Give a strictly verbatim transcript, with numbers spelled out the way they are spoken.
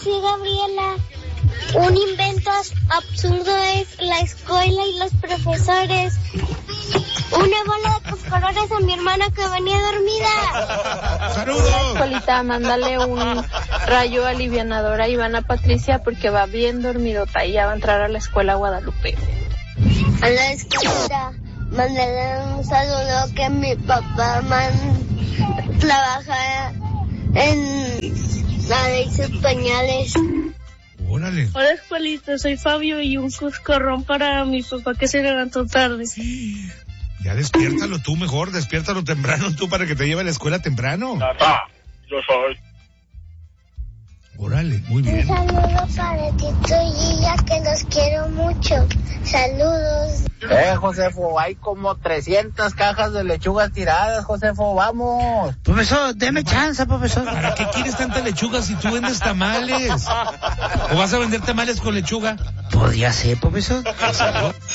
Sí, Gabriela. Un invento absurdo es la escuela y los profesores. Una bola de coscorrones a mi hermana que venía dormida. ¡Saludos! Escuelita, mándale un rayo alivianador a Ivana Patricia porque va bien dormidota y ya va a entrar a la escuela Guadalupe. A la escuela, mándale un saludo que mi papá man, trabaja en la de sus pañales. Órale. Hola, escuelita, soy Fabio y un coscorrón para mi papá que se levantó tarde. Ya despiértalo tú mejor, despiértalo temprano tú para que te lleve a la escuela temprano. Papá, yo soy. Órale, muy bien. Un saludo para Tito y Gilla, que los quiero mucho. Saludos. Eh, Josefo, hay como trescientas cajas de lechugas tiradas, Josefo, vamos. Profesor, deme chance, profesor. ¿Para qué quieres tanta lechuga si tú vendes tamales? ¿O vas a vender tamales con lechuga? Podría ser, profesor.